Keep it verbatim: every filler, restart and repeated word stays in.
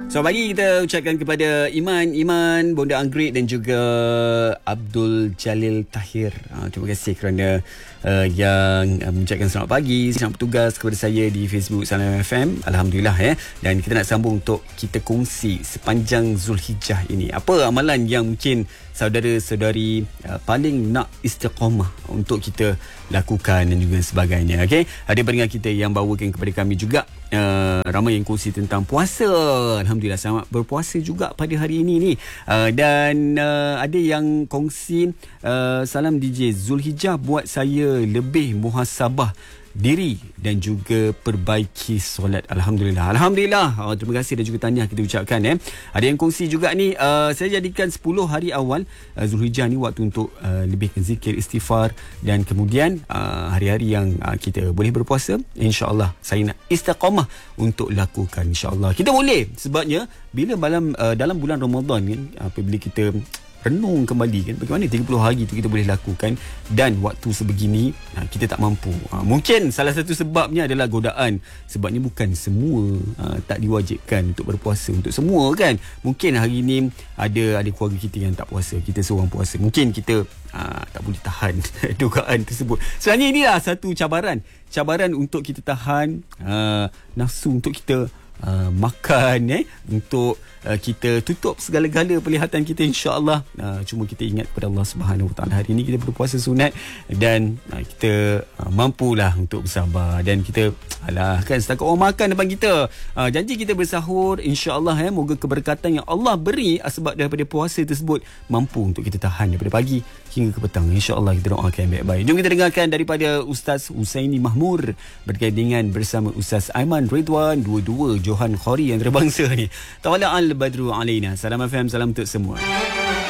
So pagi kita ucapkan kepada Iman, Iman, Bonda Anggrek dan juga Abdul Jalil Tahir. Uh, terima kasih kerana uh, yang uh, mengucapkan selamat pagi, selamat bertugas kepada saya di Facebook Salam F M. Alhamdulillah ya. Dan kita nak sambung untuk kita kongsi sepanjang Zulhijjah ini. Apa amalan yang mungkin saudara-saudari uh, paling nak istiqamah untuk kita lakukan dan juga sebagainya. Okey, ada pendengar kita yang bawakan kepada kami juga uh, ramai yang kongsi tentang puasa. Alhamdulillah selamat berpuasa juga pada hari ini ni. Uh, dan uh, ada yang kongsi uh, salam D J, Zulhijjah buat saya lebih muhasabah diri dan juga perbaiki solat. Alhamdulillah. Alhamdulillah. Oh, terima kasih dan juga tahniah kita ucapkan eh. Ada yang kongsi juga ni, uh, saya jadikan sepuluh hari awal uh, Zulhijjah ni waktu untuk uh, lebihkan zikir, istighfar, dan kemudian uh, hari-hari yang uh, kita boleh berpuasa, insya-Allah saya nak istiqamah untuk lakukan, insya-Allah. Kita boleh, sebabnya bila dalam uh, dalam bulan Ramadan kan, apabila kita renung kembali kan, bagaimana tiga puluh hari tu kita boleh lakukan, dan waktu sebegini kita tak mampu. Mungkin salah satu sebabnya adalah godaan, sebabnya bukan semua tak diwajibkan untuk berpuasa untuk semua kan. Mungkin hari ni ada ada keluarga kita yang tak puasa, kita seorang puasa, mungkin kita aa, tak boleh tahan dugaan tersebut. Sebenarnya inilah satu cabaran cabaran untuk kita tahan aa, nafsu, untuk kita Uh, makan eh untuk uh, kita tutup segala-gala penglihatan kita, insya-Allah. Uh, cuma kita ingat kepada Allah Subhanahu Wa Taala. Hari ini kita berpuasa sunat dan uh, kita uh, mampulah untuk bersabar, dan kita alah kan setakat orang makan depan kita. Uh, janji kita bersahur, insya-Allah eh moga keberkatan yang Allah beri sebab daripada puasa tersebut mampu untuk kita tahan daripada pagi hingga ke petang. Insya-Allah kita doakan baik-baik. Jom kita dengarkan daripada Ustaz Husaini Mahmur berkaitan dengan bersama Ustaz Aiman Ridwan, dua-dua Johan Khori yang terbangsa ni. Tawala al badru alaina. Salam F M, salam untuk semua.